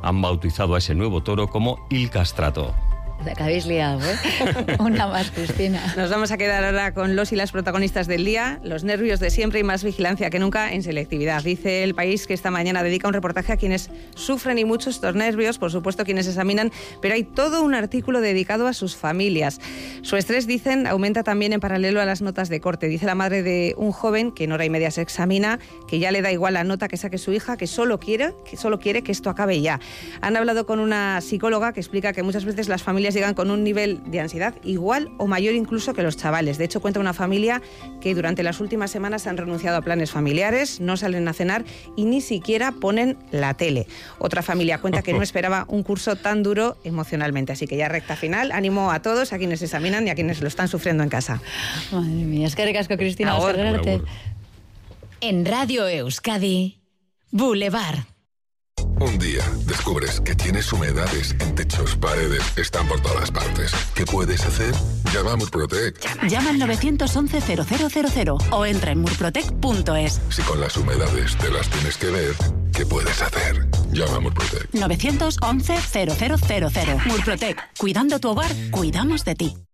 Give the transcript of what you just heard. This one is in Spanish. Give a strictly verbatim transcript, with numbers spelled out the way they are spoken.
han bautizado a ese nuevo toro como Il Castrato. La que habéis liado, ¿eh? Una más, Cristina. Nos vamos a quedar ahora con los y las protagonistas del día. Los nervios de siempre y más vigilancia que nunca en selectividad. Dice El País que esta mañana dedica un reportaje a quienes sufren y mucho estos nervios, por supuesto quienes examinan, pero hay todo un artículo dedicado a sus familias. Su estrés, dicen, aumenta también en paralelo a las notas de corte. Dice la madre de un joven que en hora y media se examina, que ya le da igual la nota que saque su hija, que solo quiere que, solo quiere que esto acabe ya. Han hablado con una psicóloga que explica que muchas veces las familias llegan con un nivel de ansiedad igual o mayor incluso que los chavales. De hecho, cuenta una familia que durante las últimas semanas han renunciado a planes familiares, no salen a cenar y ni siquiera ponen la tele. Otra familia cuenta que no esperaba un curso tan duro emocionalmente. Así que ya recta final, ánimo a todos, a quienes examinan y a quienes lo están sufriendo en casa. Madre mía, es que ricasco, Cristina. Agur. Agur. En Radio Euskadi, Boulevard. Un día descubres que tienes humedades en techos, paredes, están por todas partes. ¿Qué puedes hacer? Llama a Murprotec. Llama al nueve once cero cero cero cero o entra en murprotec punto es. Si con las humedades te las tienes que ver, ¿qué puedes hacer? Llama a Murprotec. nueve once cero cero cero cero. Murprotec. Cuidando tu hogar, cuidamos de ti.